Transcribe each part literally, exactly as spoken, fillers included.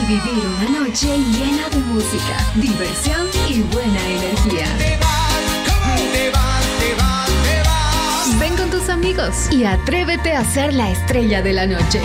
vivir una noche llena de música, diversión y buena energía. Te vas, te vas, te vas, te vas. Ven con tus amigos y atrévete a ser la estrella de la noche.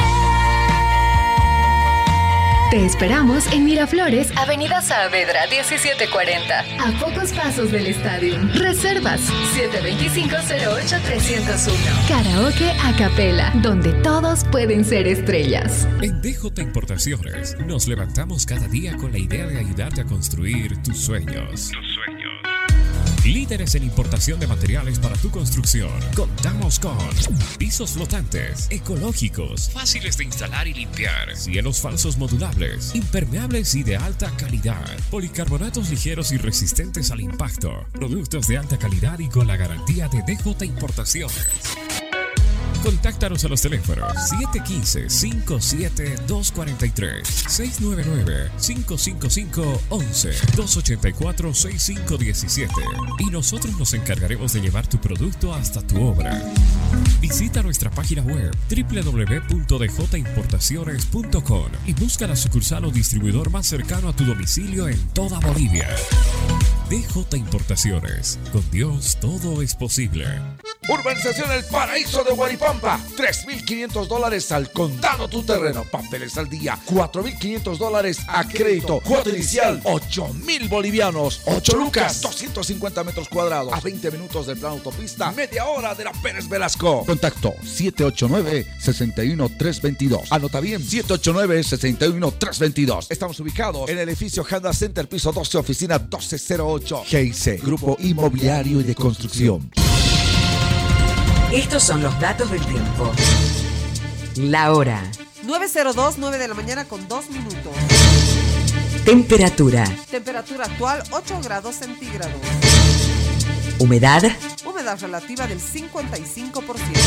Te esperamos en Miraflores, Avenida Saavedra diecisiete cuarenta, a pocos pasos del estadio. Reservas siete dos cinco, cero ocho, tres cero uno. Karaoke a capela, donde todos pueden ser estrellas. En D J Importaciones nos levantamos cada día con la idea de ayudarte a construir tus sueños. Tus sueños. Líderes en importación de materiales para tu construcción. Contamos con pisos flotantes, ecológicos, fáciles de instalar y limpiar, cielos falsos modulables, impermeables y de alta calidad, policarbonatos ligeros y resistentes al impacto, productos de alta calidad y con la garantía de D J Importaciones. Contáctanos a los teléfonos siete uno cinco, cinco siete dos cuatro tres, seis nueve nueve, cinco cinco cinco, once, dos ocho cuatro, seis cinco uno siete y nosotros nos encargaremos de llevar tu producto hasta tu obra. Visita nuestra página web doble u doble u doble u punto d j importaciones punto com y busca la sucursal o distribuidor más cercano a tu domicilio en toda Bolivia. D J Importaciones. Con Dios todo es posible. Urbanización El Paraíso de Guaripampa. tres mil quinientos dólares al contado tu terreno. Papeles al día. cuatro mil quinientos dólares a crédito. Cuota inicial. ocho mil bolivianos. ocho lucas. doscientos cincuenta metros cuadrados. A veinte minutos del plan autopista. Media hora de la Pérez Velasco. Contacto siete ocho nueve, seis uno tres dos dos. Anota bien. siete ocho nueve, seis uno tres dos dos. Estamos ubicados en el edificio Honda Center, piso doce, oficina doce cero ocho. G I C, Grupo Inmobiliario y de Construcción. Estos son los datos del tiempo. La hora. nueve cero dos, nueve de la mañana con dos minutos. Temperatura. Temperatura actual ocho grados centígrados. Humedad. Humedad relativa del cincuenta y cinco por ciento.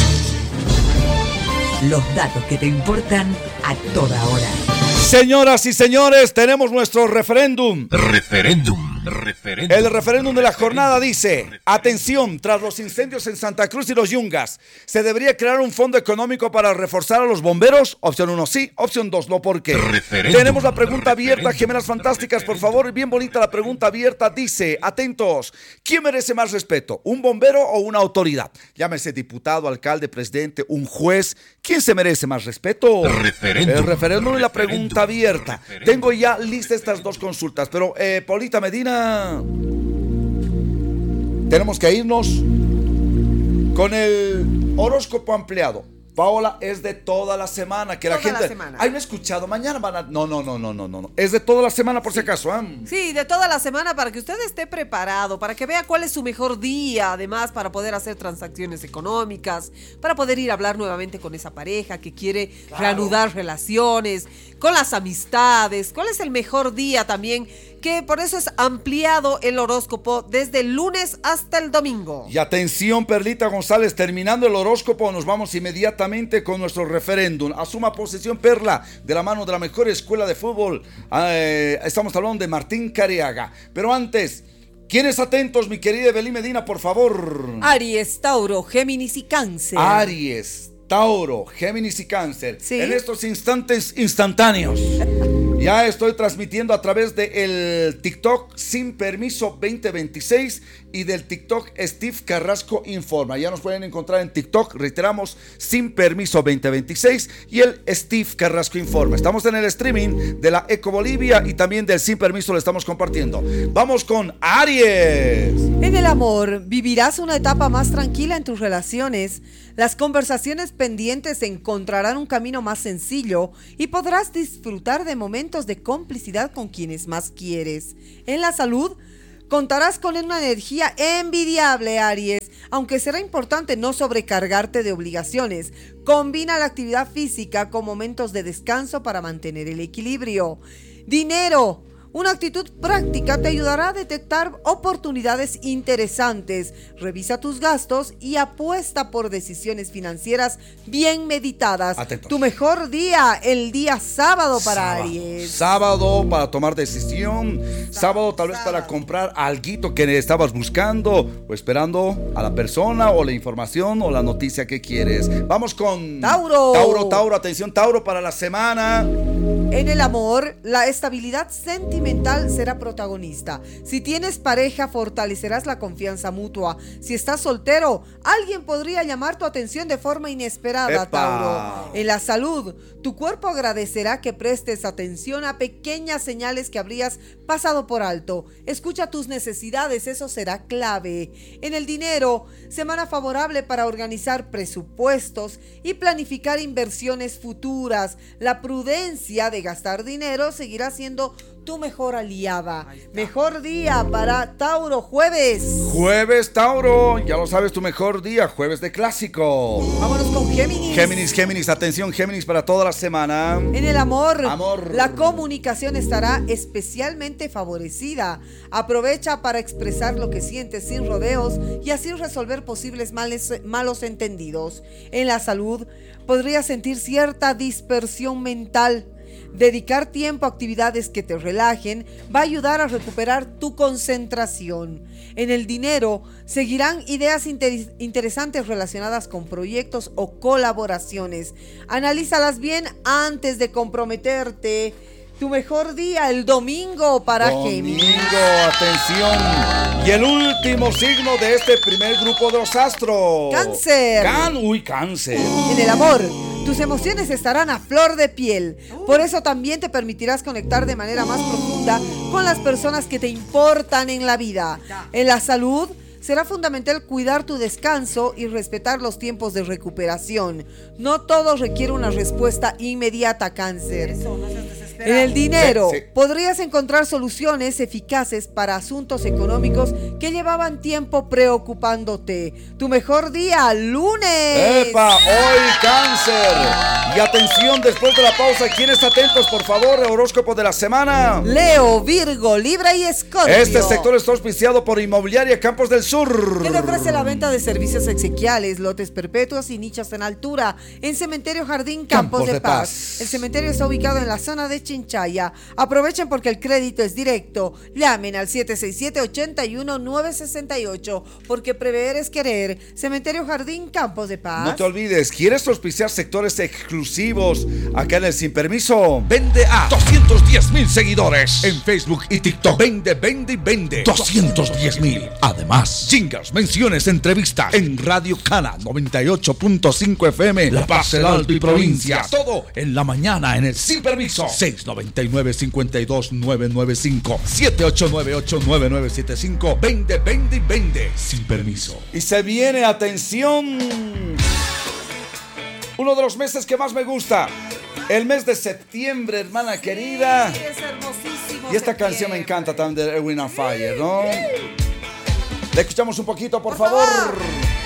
Los datos que te importan a toda hora. Señoras y señores, tenemos nuestro referéndum. Referéndum. Referéndum. El referéndum de la jornada dice: atención, tras los incendios en Santa Cruz y los Yungas, ¿se debería crear un fondo económico para reforzar a los bomberos? Opción uno sí, opción dos no, ¿por qué? Referéndum. Tenemos la pregunta abierta, Gemelas Fantásticas, por favor, bien bonita la pregunta abierta, dice, atentos, ¿quién merece más respeto, un bombero o una autoridad? Llámese diputado, alcalde, presidente, un juez, ¿quién se merece más respeto? Referéndum. El referéndum y la pregunta abierta. Tengo ya listas estas dos consultas, pero eh, Paulita Medina, tenemos que irnos con el horóscopo ampliado. Paola, es de toda la semana que toda la gente. La semana. Ay, no he escuchado. Mañana van a. No, no, no, no, no, no. Es de toda la semana por si acaso. ¿eh? Sí, de toda la semana para que usted esté preparado, para que vea cuál es su mejor día, además, para poder hacer transacciones económicas, para poder ir a hablar nuevamente con esa pareja que quiere claro. reanudar relaciones, con las amistades. ¿Cuál es el mejor día también? Que por eso es ampliado el horóscopo desde el lunes hasta el domingo. Y atención, Perlita González, terminando el horóscopo nos vamos inmediatamente con nuestro referéndum. Asuma posesión, Perla, de la mano de la mejor escuela de fútbol. Eh, estamos hablando de Martín Cariaga. Pero antes, ¿quiénes atentos, mi querida Evelyn Medina, por favor? Aries, Tauro, Géminis y Cáncer. Aries, Tauro, Géminis y Cáncer. ¿Sí? En estos instantes instantáneos. Ya estoy transmitiendo a través del TikTok Sin Permiso veinte veintiséis y del TikTok Steve Carrasco Informa. Ya nos pueden encontrar en TikTok, reiteramos, Sin Permiso veinte veintiséis y el Steve Carrasco Informa. Estamos en el streaming de la Eco Bolivia y también del Sin Permiso lo estamos compartiendo. Vamos con Aries. En el amor, vivirás una etapa más tranquila en tus relaciones. Las conversaciones pendientes encontrarán un camino más sencillo y podrás disfrutar de momentos de complicidad con quienes más quieres. En la salud, contarás con una energía envidiable, Aries, aunque será importante no sobrecargarte de obligaciones. Combina la actividad física con momentos de descanso para mantener el equilibrio. Dinero. Una actitud práctica te ayudará a detectar oportunidades interesantes. Revisa tus gastos y apuesta por decisiones financieras bien meditadas. Atentos. Tu mejor día, el día sábado para Sábado. Aries. Sábado para tomar decisión. Sábado, sábado tal vez sábado. para comprar alguito que estabas buscando o esperando a la persona o la información o la noticia que quieres. Vamos con Tauro. Tauro, Tauro, atención Tauro para la semana. En el amor, la estabilidad sentimental será protagonista. Si tienes pareja, fortalecerás la confianza mutua. Si estás soltero, alguien podría llamar tu atención de forma inesperada, ¡Epa! Tauro. En la salud, tu cuerpo agradecerá que prestes atención a pequeñas señales que habrías pasado por alto. Escucha tus necesidades, eso será clave. En el dinero, semana favorable para organizar presupuestos y planificar inversiones futuras. La prudencia de gastar dinero seguirá siendo tu mejor aliada. Mejor día para Tauro, jueves. Jueves Tauro, ya lo sabes, tu mejor día, jueves de clásico. Vámonos con Géminis. Géminis, Géminis, atención Géminis para toda la semana. En el amor, Amor. la comunicación estará especialmente favorecida. Aprovecha para expresar lo que sientes sin rodeos y así resolver posibles males, malos entendidos. En la salud, podrías sentir cierta dispersión mental. Dedicar tiempo a actividades que te relajen va a ayudar a recuperar tu concentración. En el dinero, seguirán ideas inter- interesantes relacionadas con proyectos o colaboraciones. Analízalas bien antes de comprometerte. Tu mejor día, el domingo para Géminis. Domingo, atención. Y el último signo de este primer grupo de los astros. Cáncer. Can, uy, cáncer. En el amor, tus emociones estarán a flor de piel. Por eso también te permitirás conectar de manera más profunda con las personas que te importan en la vida. En la salud, será fundamental cuidar tu descanso y respetar los tiempos de recuperación. No todo requiere una respuesta inmediata, Cáncer. En el dinero, Sí, sí. podrías encontrar soluciones eficaces para asuntos económicos que llevaban tiempo preocupándote. Tu mejor día, lunes. ¡Epa! Hoy cáncer. Y atención, después de la pausa, ¿quiénes atentos, por favor? Horóscopo de la semana. Leo, Virgo, Libra y Escorpio. Este sector está auspiciado por Inmobiliaria Campos del Sur. Que te ofrece la venta de servicios exequiales, lotes perpetuos y nichos en altura en Cementerio Jardín Campos, Campos de, de Paz. Paz. El cementerio está ubicado en la zona de Chinchaya. Aprovechen porque el crédito es directo. Llamen al siete seis siete, ocho uno, nueve seis ocho porque prever es querer. Cementerio Jardín Campos de Paz. No te olvides, ¿quieres auspiciar sectores exclusivos acá en el Sin Permiso? Vende a doscientos diez mil seguidores en Facebook y TikTok. Vende, vende y vende. doscientos diez mil. Además, jingles, menciones, entrevistas en Radio Cana noventa y ocho punto cinco F M, La Paz, el Alto y provincias. Todo en la mañana en el Sin Permiso. seis nueve nueve, cinco dos, nueve nueve cinco, siete ocho nueve ocho, nueve nueve siete cinco. Vende, vende y vende. Sin Permiso. Y se viene, atención, uno de los meses que más me gusta, el mes de septiembre, hermana querida. Sí, es hermosísimo. Y esta canción me encanta también de Erwin on Fire, ¿no? Le escuchamos un poquito, por, Por favor. favor.